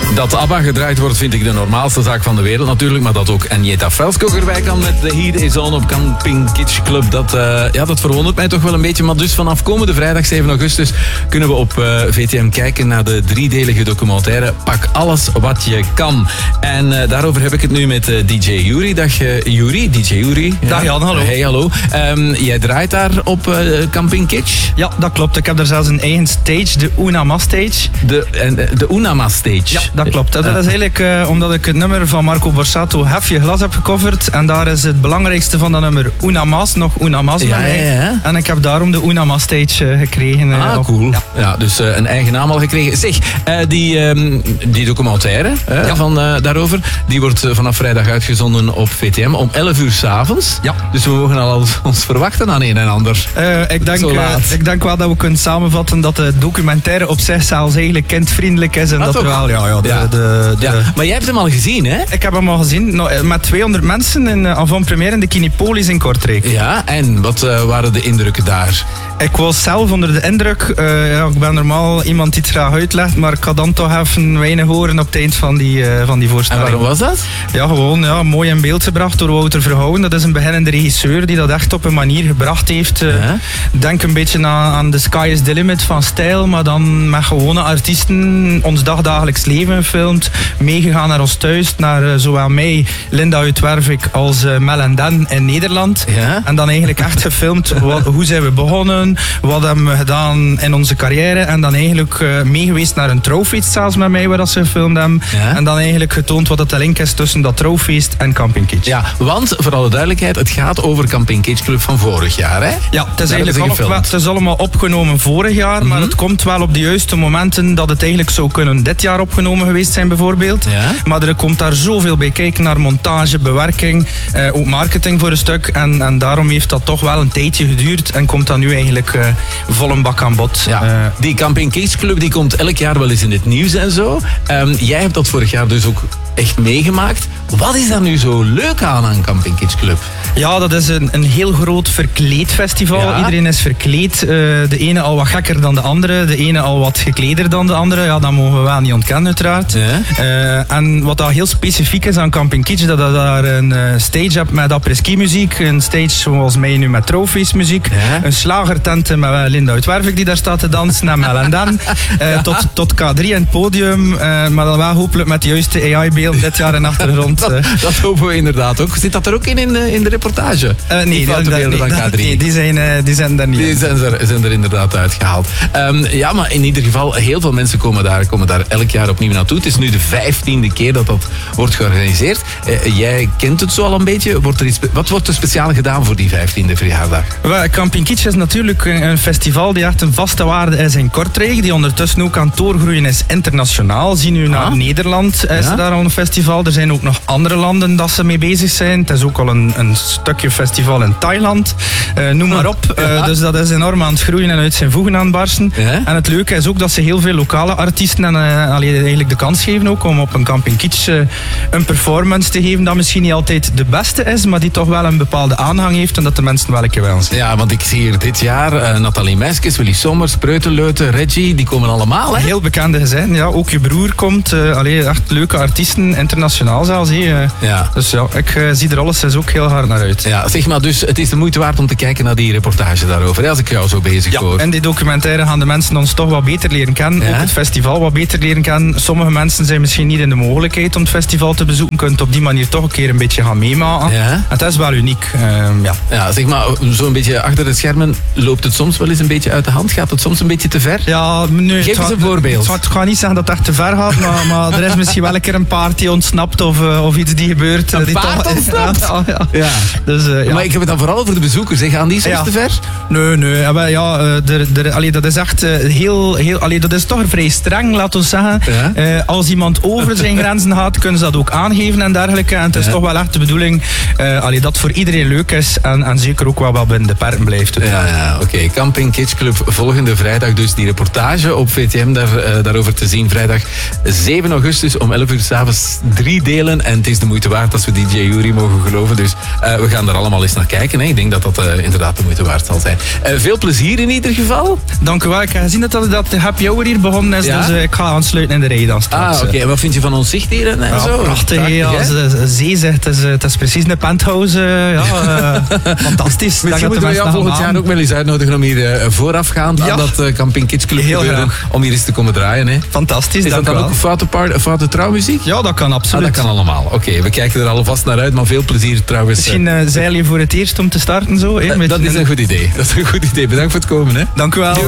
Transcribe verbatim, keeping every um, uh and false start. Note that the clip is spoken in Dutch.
Dat ABBA gedraaid wordt vind ik de normaalste zaak van de wereld natuurlijk. Maar dat ook Agneta Felskog erbij kan met The Heat Is On op Camping Kitsch Club. Dat, uh, ja, dat verwondert mij toch wel een beetje. Maar dus vanaf komende vrijdag zeven augustus kunnen we op uh, V T M kijken naar de driedelige documentaire Pak alles wat je kan. En uh, daarover heb ik het nu met uh, D J Yuri. Dag uh, Yuri, D J Yuri. Ja. Dag Jan, hallo. Hey, hallo. Um, jij draait daar op uh, Camping Kitsch? Ja, dat klopt. Ik heb daar zelfs een eigen stage, de Unama Stage. De, de, de Unama Stage? Ja, dat klopt. Dat is eigenlijk uh, omdat ik het nummer van Marco Borsato Hef je glas heb gecoverd. En daar is het belangrijkste van dat nummer Unamas, nog Unamas ja, bij mij. Ja, ja. En ik heb daarom de Unama Stage uh, gekregen. Uh, ah, op, cool. Ja. Ja, dus uh, een eigen naam al gekregen. Zeg, uh, die, um, die documentaire uh, ja. van, uh, daarover, die wordt uh, vanaf vrijdag uitgezonden op V T M om elf uur 's avonds. Ja. Dus we mogen al ons verwachten aan een en ander. Uh, ik, denk, uh, ik denk wel dat we kunnen samenvatten dat de documentaire op zich zelfs eigenlijk kindvriendelijk is. En ah, dat toch? er wel, ja, ja, de, ja. De, de, ja. Maar jij hebt hem al gezien, hè? Ik heb hem al gezien, no, met tweehonderd mensen in uh, avant-première in de Kinepolis in Kortrijk. Ja, en wat uh, waren de indrukken daar? Ik was zelf onder de indruk. Uh, ja, ik ben normaal iemand die het graag uitlegt, maar ik had dan toch even weinig horen op het eind van die, uh, van die voorstelling. En waarom was dat? Ja, gewoon ja, mooi in beeld gebracht door Wouter Verhouwen. Dat is een beginnende regisseur die dat echt op een manier gebracht heeft. Uh, ja. Denk een beetje aan, aan The Sky is the Limit van stijl, maar dan met gewone artiesten ons dagdagelijks leven gefilmd. Meegegaan naar ons thuis, naar uh, zowel mij, Linda Uitwervik, als uh, Mel en Dan in Nederland. Ja? En dan eigenlijk echt gefilmd, wat, hoe zijn we begonnen, wat hebben we gedaan in onze carrière. En dan eigenlijk uh, meegeweest naar een trouwfeest zelfs met mij, waar dat ze gefilmd hebben. Ja? En dan eigenlijk getoond wat het de link is tussen dat trouwfeest en Camping Kitsch. Ja, want voor alle duidelijkheid, het gaat over Camping Kitsch Club van vorig jaar, hè? Ja, het is, eigenlijk al op, het is allemaal opgenomen vorig jaar, mm-hmm. maar het komt wel op de juiste momenten dat het eigenlijk zou kunnen dit jaar opgenomen geweest zijn bijvoorbeeld. Ja? Maar er komt daar zoveel bij kijken naar montage, bewerking, eh, ook marketing voor een stuk. En, en daarom heeft dat toch wel een tijdje geduurd en komt dat nu eigenlijk uh, vol een bak aan bod. Ja. Uh, die Camping Kitsch Club die komt elk jaar wel eens in het nieuws en zo. Um, jij hebt dat vorig jaar dus ook echt meegemaakt. Wat is daar nu zo leuk aan aan Camping Kitsch Club? Ja, dat is een, een heel groot verkleedfestival. Ja. Iedereen is verkleed. Uh, de ene al wat gekker dan de andere. De ene al wat gekleder dan de andere. Ja, dat mogen we wel niet ontkennen uiteraard. Ja. Uh, en wat dat heel specifiek is aan Camping Kitsch, dat je daar een uh, stage hebt met après-ski muziek. Een stage zoals mij nu met trouwfeestmuziek. Ja. Een slagertent met Linda Uitwervik die daar staat te dansen. En Mel en Dan. Uh, ja. tot, tot K drie in het podium. Uh, maar dan wel hopelijk met de juiste A I-beeld dit jaar in de achtergrond. dat, dat hopen we inderdaad ook. Zit dat er ook in in de, in de reportage? Uh, nee, die, dat, nee, dan K drie. Nee, die zijn, uh, die zijn daar niet. Die zijn er, zijn er inderdaad uitgehaald. Um, ja, maar in ieder geval, heel veel mensen komen daar, komen daar elk jaar opnieuw naartoe. Het is nu de vijftiende keer dat dat wordt georganiseerd. Uh, jij kent het zo al een beetje. Wordt er iets, wat wordt er speciaal gedaan voor die vijftiende verjaardag? Well, Camping Kitsch is natuurlijk een, een festival die echt een vaste waarde is in Kortrijk. Die ondertussen ook aan het doorgroeien is internationaal. Zie nu naar ah. Nederland is ja? daar al een festival. Er zijn ook nog andere landen dat ze mee bezig zijn. Het is ook al een, een stukje festival in Thailand. Uh, noem maar op. Uh, ja. Dus dat is enorm aan het groeien en uit zijn voegen aan het barsten. Ja? En het leuke is ook dat ze heel veel lokale artiesten en uh, allee, eigenlijk de kans geven ook om op een Camping Kitsch uh, een performance te geven dat misschien niet altijd de beste is, maar die toch wel een bepaalde aanhang heeft en dat de mensen wel een keer wel zien. Ja, want ik zie hier dit jaar uh, Nathalie Meiskes, Willy Sommers, Preutenleuten, Reggie, die komen allemaal, hè? Heel bekende gezinnen, ja. Ook je broer komt. Uh, allee, echt leuke artiesten, internationaal zelfs. Hey, uh. Ja. Dus ja, ik uh, zie er alles ook heel hard naar uit. Ja, zeg maar, dus het is de moeite waard om te kijken naar die reportage daarover, hè, als ik jou zo bezig ja, hoor. in die documentaire gaan de mensen ons toch wat beter leren kennen. Ja? Ook het festival wat beter leren kennen. Sommige mensen zijn misschien niet in de mogelijkheid om het festival te bezoeken. Je kunt op die manier toch een keer een beetje gaan meemaken. Ja? Het is wel uniek. Uh, ja. ja, zeg maar, zo'n beetje achter de schermen loopt het soms wel eens een beetje uit de hand? Gaat het soms een beetje te ver? Ja, nee, geef eens een voorbeeld. Ik ga niet zeggen dat het echt te ver gaat, maar, maar er is misschien wel een keer een paard die ontsnapt of, uh, of iets die gebeurt. Een die paard toch, ontsnapt? Ja, ja. ja. Dus, uh, ja. Maar ik heb het dan vooral over de bezoekers. Gaan die soms ja. te ver? Nee, nee. Ja, ja, er, er, allee, dat is echt uh, heel... heel allee, dat is toch vrij streng, laten we zeggen. Ja. Uh, als iemand over zijn grenzen gaat, kunnen ze dat ook aangeven en dergelijke. En het is ja. toch wel echt de bedoeling uh, allee, dat voor iedereen leuk is en, en zeker ook wel, wel binnen de perken blijft. Ja, ja oké. Okay. Camping Kitsch Club volgende vrijdag. Dus die reportage op V T M daar, uh, daarover te zien. Vrijdag zeven augustus om elf uur 's avonds is drie delen en het is de moeite waard als we D J Yuri mogen geloven. Dus uh, we gaan er allemaal eens naar kijken. Hè. Ik denk dat dat uh, inderdaad de moeite waard zal zijn. Uh, veel plezier in ieder geval. Dank u wel. Ik heb gezien dat, dat, dat de happy hour hier begonnen is, ja? dus uh, ik ga aansluiten in de rij dan straks. Ah, oké. Okay. En wat vind je van ons zicht hier en ja, zo? Prachtig, prachtig als de zee zegt. Het is, het is precies een penthouse. Uh, ja, uh, fantastisch. Misschien moeten we jou volgend jaar ook wel eens uitnodigen om hier uh, voorafgaand ja. aan dat uh, Camping Kids Club Heel gebeuren, graag. om hier eens te komen draaien. Hè. Fantastisch, is dat dan wel. Ook een foute, part, foute trouwmuziek? Ja, dat kan absoluut. Ah, dat kan allemaal. Oké, okay, we kijken er alvast naar uit, maar veel plezier trouwens. Misschien uh, zeil je voor het eerst om te starten zo. Hè, uh, dat is een goed idee. Dat is een goed idee. Bedankt voor het komen. Hè. Dank u wel.